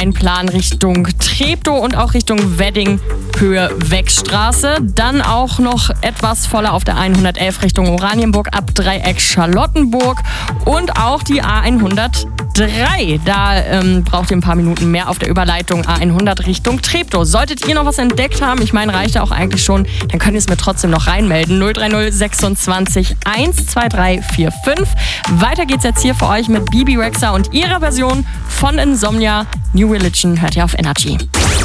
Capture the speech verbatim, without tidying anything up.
ein Plan Richtung Treptow und auch Richtung Wedding, Höhe Wegstraße. Dann auch noch etwas voller auf der hundertelf Richtung Oranienburg ab Dreieck Charlottenburg und auch die A hundertdrei. Da ähm, braucht ihr ein paar Minuten mehr auf der Überleitung A hundert Richtung Treptow. Solltet ihr noch was entdeckt haben, ich meine, reicht ja auch eigentlich schon, dann könnt ihr es mir trotzdem noch reinmelden. null drei null sechsundzwanzig eins zwei drei vier fünf. Weiter geht's jetzt hier für euch mit Bibi Rexha und ihrer Version von Insomnia. New Religion hört ihr auf Energy.